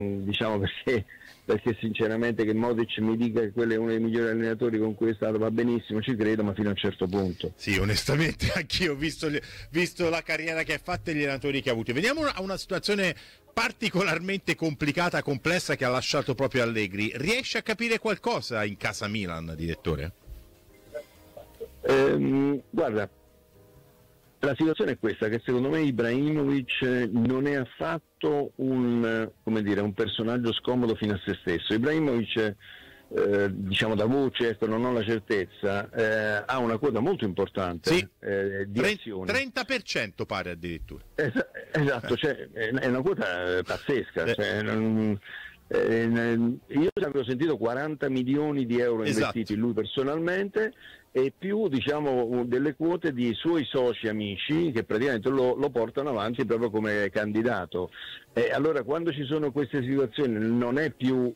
diciamo perché sinceramente che Modric mi dica che quello è uno dei migliori allenatori con cui è stato, va benissimo, ci credo, ma fino a un certo punto. Sì, onestamente anch'io ho visto la carriera che ha fatto e gli allenatori che ha avuto. Veniamo a una situazione particolarmente complicata, complessa, che ha lasciato proprio Allegri. Riesce a capire qualcosa in casa Milan, direttore? Guarda, la situazione è questa, che secondo me Ibrahimovic non è affatto un personaggio scomodo fino a se stesso. Ibrahimovic, diciamo da voce, ecco, non ho la certezza, ha una quota molto importante, sì, di azioni. 30% pare addirittura. Esatto, cioè, è una quota pazzesca. Io avevo sentito 40 milioni di euro investiti lui personalmente, e più diciamo delle quote di suoi soci amici che praticamente lo portano avanti proprio come candidato. Allora quando ci sono queste situazioni non è più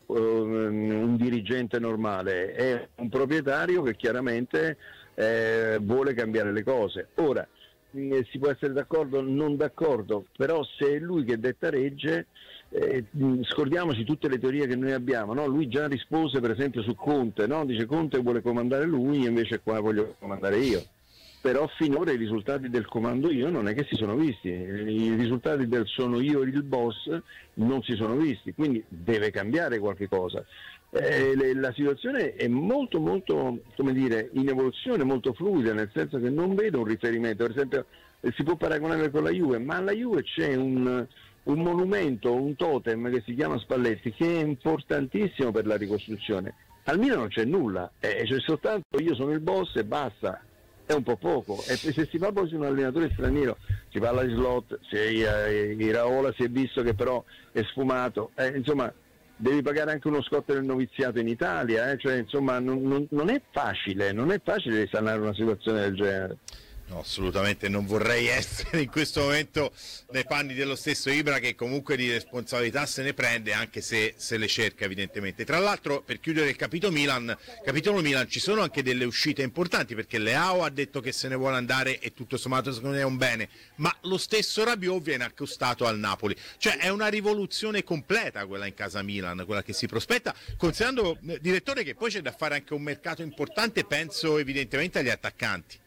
un dirigente normale, è un proprietario che chiaramente vuole cambiare le cose. Ora si può essere d'accordo o non d'accordo, però se è lui che detta legge, scordiamoci tutte le teorie che noi abbiamo, no? Lui già rispose per esempio su Conte, no? Dice Conte vuole comandare lui, invece qua voglio comandare io. Però finora i risultati del comando io non è che si sono visti, i risultati del sono io il boss non si sono visti, quindi deve cambiare qualche cosa. La situazione è molto come dire, in evoluzione, molto fluida, nel senso che non vedo un riferimento. Per esempio si può paragonare con la Juve, ma alla Juve c'è un monumento, un totem che si chiama Spalletti, che è importantissimo per la ricostruzione. Al Milan non c'è nulla, c'è soltanto io sono il boss e basta. È un po' poco, e se si fa poi su un allenatore straniero, si parla di slot, Iraola si è visto che però è sfumato, insomma devi pagare anche uno scotto del noviziato in Italia, cioè insomma non è facile risanare una situazione del genere. No, assolutamente non vorrei essere in questo momento nei panni dello stesso Ibra, che comunque di responsabilità se ne prende, anche se se le cerca evidentemente. Tra l'altro, per chiudere il capitolo Milan, ci sono anche delle uscite importanti, perché Leao ha detto che se ne vuole andare e tutto sommato secondo me è un bene, ma lo stesso Rabiot viene acquistato al Napoli, cioè è una rivoluzione completa quella in casa Milan, quella che si prospetta, considerando, direttore, che poi c'è da fare anche un mercato importante, penso evidentemente agli attaccanti.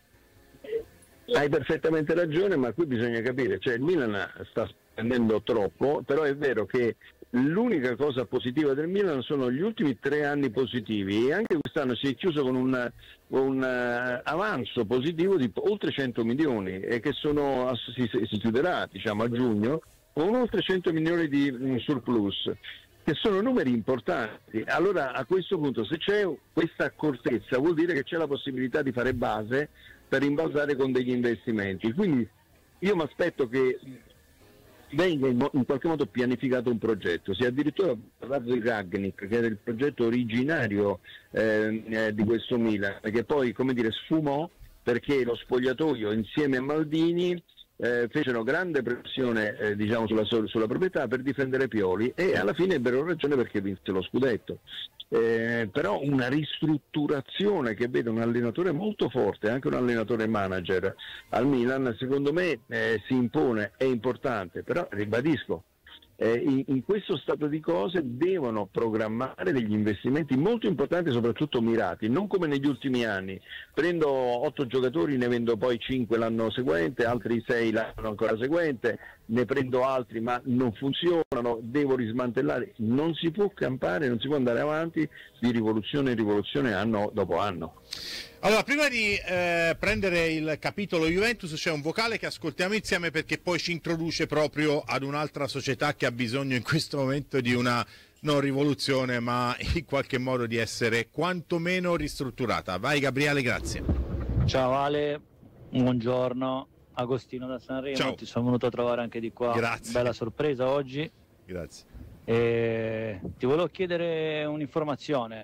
Hai perfettamente ragione, ma qui bisogna capire, cioè il Milan sta spendendo troppo, però è vero che l'unica cosa positiva del Milan sono gli ultimi 3 anni positivi, e anche quest'anno si è chiuso con un avanzo positivo di oltre 100 milioni e che si chiuderà diciamo a giugno con oltre 100 milioni di surplus, che sono numeri importanti. Allora a questo punto, se c'è questa accortezza, vuol dire che c'è la possibilità di fare base per rimbalzare con degli investimenti. Quindi io mi aspetto che venga in qualche modo pianificato un progetto. Si è addirittura parlato di Rangnick, che era il progetto originario di questo Milan, che poi, come dire, sfumò perché lo spogliatoio insieme a Maldini fecero grande pressione diciamo sulla proprietà per difendere Pioli, e alla fine ebbero ragione perché vinse lo scudetto. Però una ristrutturazione che vede un allenatore molto forte, anche un allenatore manager al Milan, secondo me si impone, è importante, però ribadisco, in questo stato di cose devono programmare degli investimenti molto importanti, soprattutto mirati, non come negli ultimi anni: prendo 8 giocatori, ne vendo poi 5 l'anno seguente, altri 6 l'anno ancora seguente, ne prendo altri ma non funzionano, devo rismantellare. Non si può campare, non si può andare avanti di rivoluzione in rivoluzione anno dopo anno. Allora, prima di prendere il capitolo Juventus, c'è un vocale che ascoltiamo insieme, perché poi ci introduce proprio ad un'altra società che ha bisogno in questo momento di una non rivoluzione, ma in qualche modo di essere quantomeno ristrutturata. Vai Gabriele, grazie. Ciao Ale, buongiorno. Agostino da Sanremo. Ciao. Ti sono venuto a trovare anche di qua. Grazie. Bella sorpresa oggi. Grazie. Ti volevo chiedere un'informazione.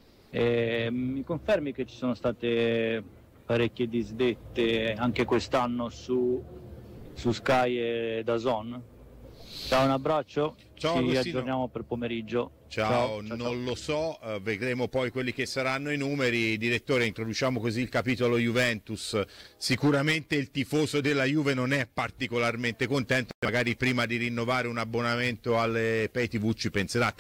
Mi confermi che ci sono state parecchie disdette anche quest'anno su Sky e DAZN? Ciao, un abbraccio. Ciao, Ci Agostino. aggiorniamo per pomeriggio. Ciao, non lo so, vedremo poi quelli che saranno i numeri. Direttore, introduciamo così il capitolo Juventus. Sicuramente il tifoso della Juve non è particolarmente contento, magari prima di rinnovare un abbonamento alle Pay TV ci penserà.